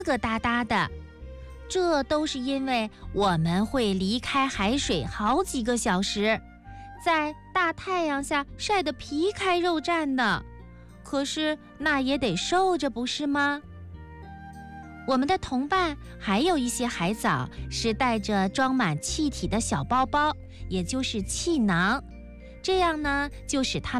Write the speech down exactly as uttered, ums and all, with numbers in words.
疙瘩瘩的。这都是因为我们会离开海水好几个小时，在大太阳下晒得皮开肉绽的。可是那也得受着，不是吗？我们的同伴还有一些海藻是带着装满气体的小包包，也就是气囊，这样呢，就使它